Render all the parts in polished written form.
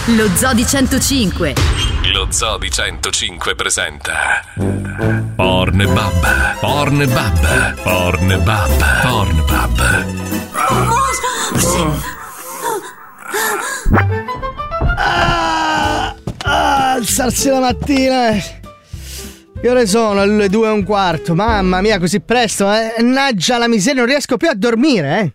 Lo Zoo di 105. Lo Zoo di 105 presenta Pornbub, Pornbub, Pornbub, Pornbub. Alzarsi la mattina. Che ore sono? Le 2:15. Mamma mia, così presto, eh? Naggia la miseria, non riesco più a dormire,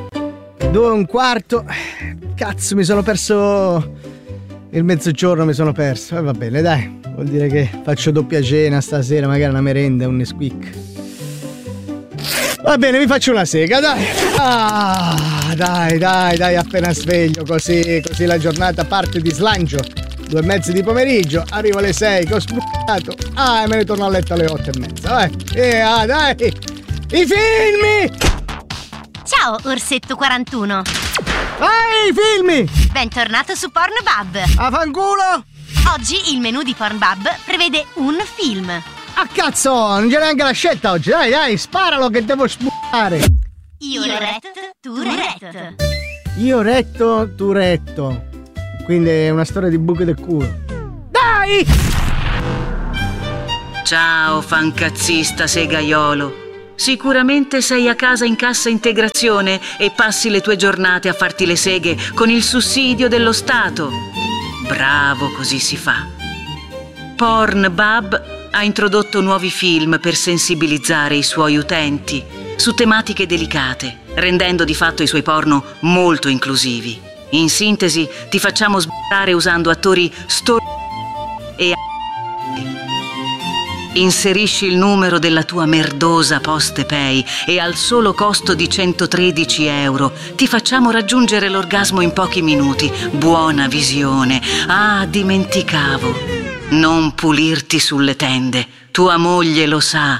2:15. Cazzo, mi sono perso il mezzogiorno, mi sono perso. Va bene, dai. Vuol dire che faccio doppia cena stasera, magari una merenda, un Nesquik. Va bene, mi faccio una sega, dai. Dai, appena sveglio, così la giornata parte di slancio. 2:30 di pomeriggio, arrivo alle 6, che ho sbucato. E me ne torno a letto alle 8:30. Vai. Dai! I filmi! Ciao, Orsetto 41. Vai, i filmi! Bentornato su Pornbub. A fanculo! Oggi il menù di Pornbub prevede un film. Ah, cazzo! Non c'è neanche la scelta oggi. Dai, sparalo che devo sbucare. Io retto, tu retto. Io retto, tu retto. Quindi è una storia di buche del culo. Dai! Ciao, fancazzista segaiolo. Sicuramente sei a casa in cassa integrazione e passi le tue giornate a farti le seghe con il sussidio dello Stato. Bravo, così si fa. Pornbub ha introdotto nuovi film per sensibilizzare i suoi utenti su tematiche delicate, rendendo di fatto i suoi porno molto inclusivi. In sintesi, ti facciamo sbarrare usando attori e inserisci il numero della tua merdosa Postepay e al solo costo di 113 euro ti facciamo raggiungere l'orgasmo in pochi minuti. Buona visione. Dimenticavo. Non pulirti sulle tende. Tua moglie lo sa.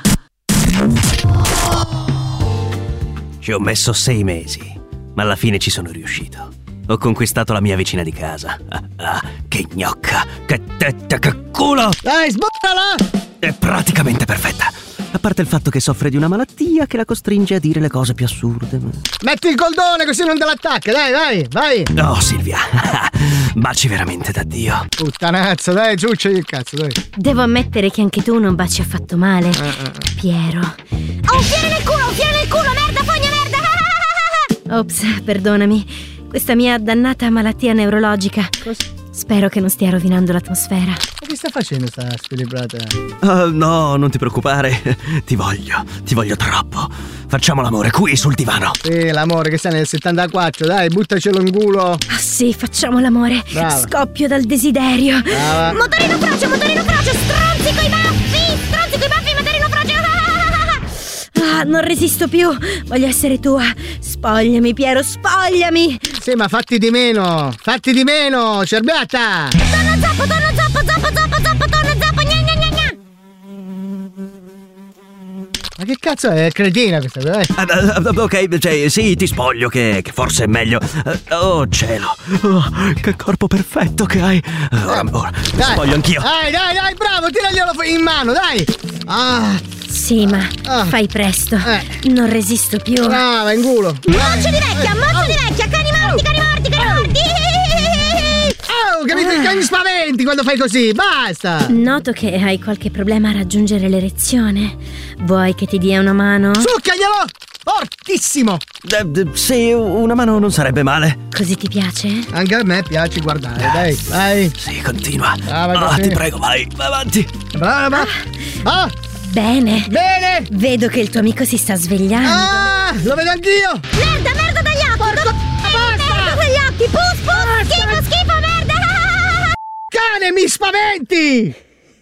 Ci ho messo 6 mesi, ma alla fine ci sono riuscito. Ho conquistato la mia vicina di casa. Che gnocca, che tetta, che culo! Dai, sborrala! È praticamente perfetta. A parte il fatto che soffre di una malattia che la costringe a dire le cose più assurde. Metti il coldone così non te l'attacca, dai, vai! Oh, Silvia, baci veramente da Dio. Puttanazzo, dai, ciuccia il cazzo, dai. Devo ammettere che anche tu non baci affatto male, Piero. Un fiere nel culo, merda, fogna, merda! Ops, perdonami. Questa mia dannata malattia neurologica. Spero che non stia rovinando l'atmosfera. Ma che sta facendo sta squilibrata? No, non ti preoccupare. Ti voglio troppo. Facciamo l'amore qui sul divano. Sì, l'amore che sta nel 74, dai, buttacelo in culo. Sì, facciamo l'amore. Brava. Scoppio dal desiderio. Brava. Motorino froce, stronzi coi baffi, motorino froce. Non resisto più, voglio essere tua. Spogliami, Piero, spogliami. Sì, ma fatti di meno, cerbiata. Torno zappo, gna. Ma che cazzo è? Cretina questa, dai. Ok, cioè, sì, ti spoglio, che forse è meglio. Oh, cielo. Che corpo perfetto che hai. Ora Dai. spoglio anch'io. Dai, bravo, tiraglielo in mano, dai. Sì, ma fai presto. Non resisto più. Brava, in culo. Moccio di vecchia, cani morti. Capito? Che mi spaventi quando fai così, basta. Noto che hai qualche problema a raggiungere l'erezione. Vuoi che ti dia una mano? Succhiaglielo! Fortissimo! Sì, una mano non sarebbe male. Così ti piace? Anche a me piace guardare, dai, vai. Sì, continua. Brava, Ti prego, vai avanti. Brava. Bene. Bene. Vedo che il tuo amico si sta svegliando. Lo vedo anch'io. Merda dagli occhi. Merda dagli occhi. Pus. Schifo, merda. Cane, mi spaventi.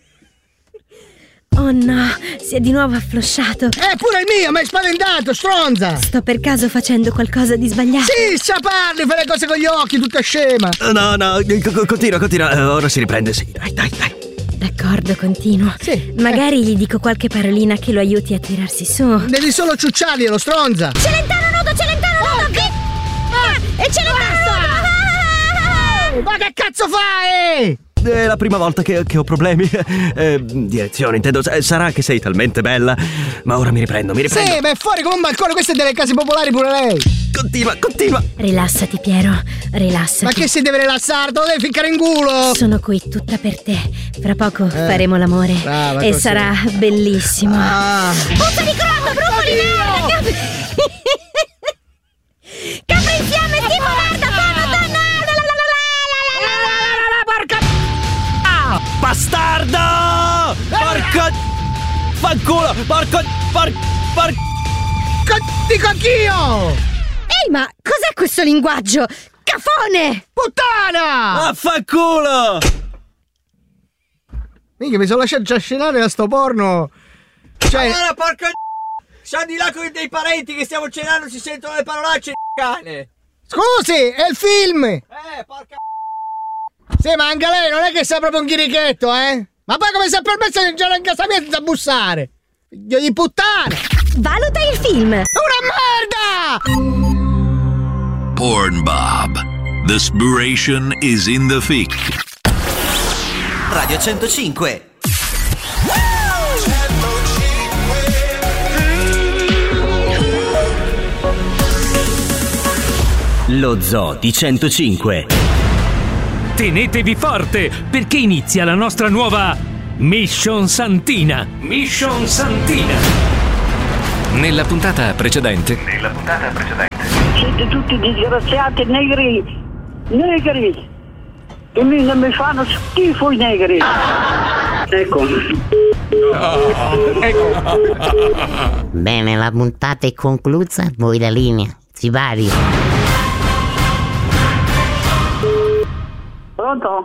Oh no, si è di nuovo afflosciato. Pure il mio, mi hai spaventato, stronza. Sto per caso facendo qualcosa di sbagliato? Sì, parli, fai le cose con gli occhi, tutta scema. No, continua. Ora si riprende, sì. Dai. D'accordo, continuo. Sì. Magari gli dico qualche parolina che lo aiuti a tirarsi su. Devi solo ciucciarglielo, stronza. Celentano nudo. E Celentano nudo. Ma che cazzo fai? è la prima volta che ho problemi. Direzione, intendo. Sarà che sei talmente bella, ma ora mi riprendo. Sì, beh, fuori con un balcone, queste delle case popolari pure lei. Continua. Rilassati, Piero, rilassati. Ma che si deve rilassare? Te lo devi ficcare in culo. Sono qui tutta per te. Fra poco faremo l'amore. Brava, e così. sarà bellissimo. Puzza di crollo, brufolo di merda! Capri in fiamme, schifo, merda, Porca bastardo! Porco fanculo! Porco dico anch'io! Ehi, ma cos'è questo linguaggio? Cafone! Puttana! Affanculo! Minchia, mi sono lasciato trascinare da sto porno. Cioè, Allora, porca siamo di là con dei parenti che stiamo cenando, si sentono le parolacce, cane. scusi, è il film! Porca. Sì, ma anche lei non è che sei proprio un chirichetto, eh? Ma poi come si è permesso di entrare in casa mia senza bussare? Figlio di puttana! Valuta il film! Una merda! Pornbub. The inspiration is in the fic. Radio 105. Lo Zoo di 105. Tenetevi forte perché inizia la nostra nuova Mission Santina. Mission Santina. Nella puntata precedente. Siete tutti disgraziati, negri, che mi fanno schifo i negri. Ecco. Bene, la puntata è conclusa, voi la linea, sipario. Pronto?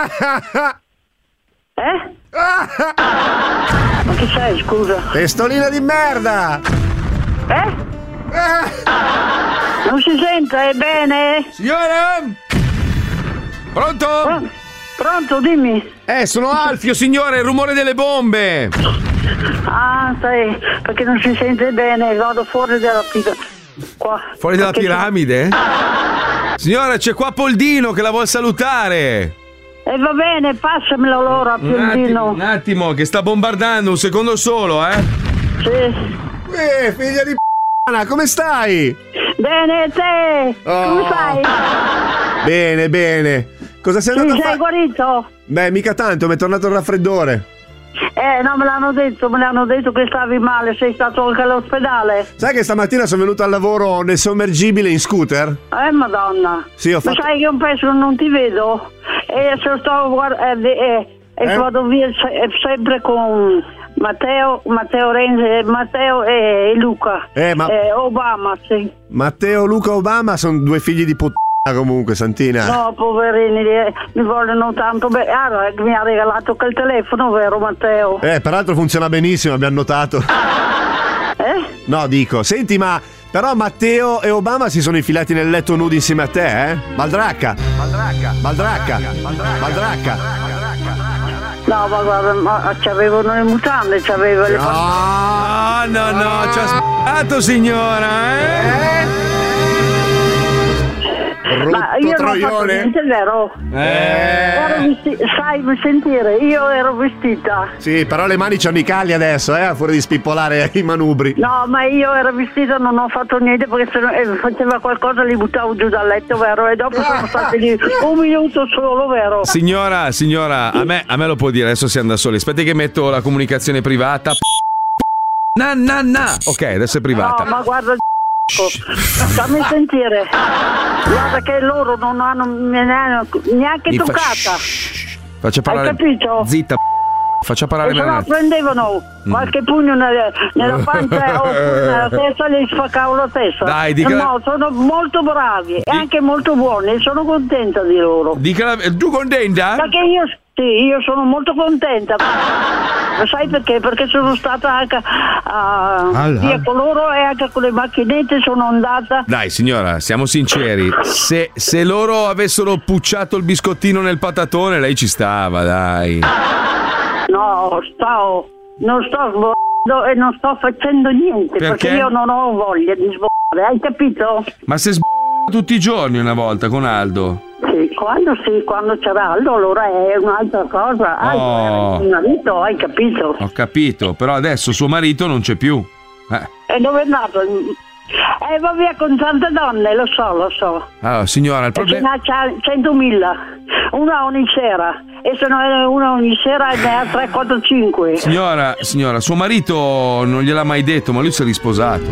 Ma chi sei, scusa? Testolina di merda! Non si sente bene? Signora? Pronto? Pronto, dimmi. Sono Alfio, signore, il rumore delle bombe. Ah, sai, perché non si sente bene, vado fuori dalla qua. Fuori dalla piramide? Signora, c'è qua Poldino che la vuol salutare. E va bene, passamelo allora, Piondino. Un attimo, che sta bombardando, un secondo solo, Sì. Figlia di p***a, come stai? Bene, e te? Come stai? Bene. Cosa sei andato a fare? Sei guarito? Beh, mica tanto, mi è tornato il raffreddore. No, me l'hanno detto che stavi male, sei stato anche all'ospedale. Sai che stamattina sono venuto al lavoro nel sommergibile in scooter? Madonna. Sì, ho fatto... Ma sai che un pezzo non ti vedo? E se sto guardando... vado via sempre con Matteo Renzi, Matteo e Luca. Obama, sì. Matteo, Luca, Obama sono due figli di puttana comunque, Santina. No, poverini, mi vogliono tanto bene. Mi ha regalato quel telefono, vero Matteo? Peraltro funziona benissimo, abbiamo notato. No, dico, senti, ma però Matteo e Obama si sono infilati nel letto nudi insieme a te, Baldracca. No, ma guarda, c'avevano le mutande, c'aveva le... No, ci ha sbagliato, signora, Ma io non ho fatto niente, vero? Sai sentire, io ero vestita. Sì, però le mani c'hanno i calli adesso, a fuori di spippolare i manubri. No, ma io ero vestita, non ho fatto niente perché se faceva qualcosa li buttavo giù dal letto, vero? E dopo sono stati lì un minuto solo, vero? Signora, a me lo può dire, adesso siamo da soli. Aspetti che metto la comunicazione privata. Ok, adesso è privata. No, ma guarda, fammi sentire. Guarda che loro non hanno neanche toccata. Faccia parlare. Hai capito? Zitta. Faccia parlare. E se no prendevano qualche pugno nella pancia o nella testa e gli spaccavo la testa. Dai, dica. No, sono molto bravi e anche molto buoni e sono contenta di loro. Tu contenta? Perché io sono molto contenta. Sai perché? Perché sono stata anche via con loro e anche con le macchinette sono andata. Dai signora, siamo sinceri. Se loro avessero pucciato il biscottino nel patatone, lei ci stava, dai. No, non sto sbagliando e non sto facendo niente. Perché io non ho voglia di sbagliare, hai capito? Ma se tutti i giorni una volta con Aldo. Quando c'era Aldo allora è un'altra cosa. Aldo era il marito, hai capito? Ho capito, però adesso suo marito non c'è più. E dove è andato? Va via con tante donne, lo so. Allora, signora, il problema... C'ha 100.000, una ogni sera, e se no è una ogni sera ne ha 3, 4, 5. Signora, suo marito non gliel'ha mai detto, ma lui si è risposato.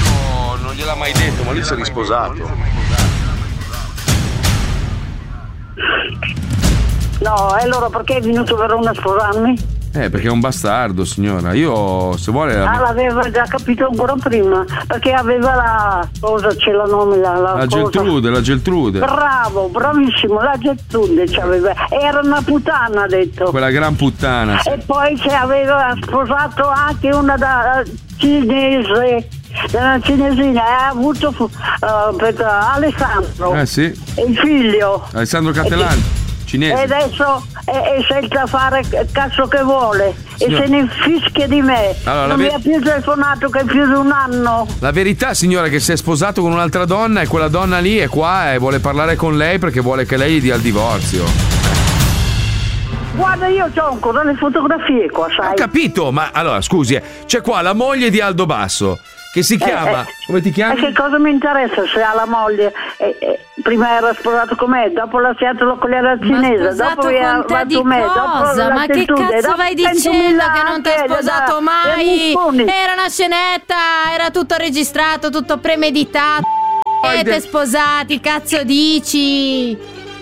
No, e allora perché è venuto Verona a sposarmi? Perché è un bastardo, signora. Io, se vuole... l'aveva già capito ancora prima, perché aveva la... cosa c'è la nome? La Geltrude. Bravo, bravissimo, la Geltrude c'aveva. Era una puttana, ha detto. Quella gran puttana. Sì. E poi aveva sposato anche una da cinese, una cinesina, e ha avuto Alessandro. Sì. Il figlio. Alessandro Cattelani. Cinese. E adesso è senza fare cazzo che vuole, signora, e se ne fischia di me. Allora, non mi ha più telefonato che più di un anno. La verità, signora, è che si è sposato con un'altra donna e quella donna lì è qua e vuole parlare con lei perché vuole che lei gli dia il divorzio. Guarda, io ho ancora le fotografie qua, sai. Ho capito, ma allora scusi, c'è qua la moglie di Aldo Basso che si chiama, come ti chiami? Che cosa mi interessa se ha la moglie? Prima era sposato con me, dopo l'ha lasciato con la cinese, dopo con te di me, cosa? Ma che cazzo vai dicendo che non ti ha sposato mai? Era una scenetta, era tutto registrato, tutto premeditato. Siete sposati, cazzo dici?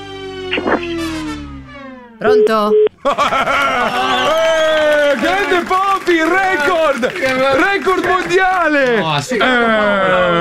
Pronto? Grande Poppy, record mondiale!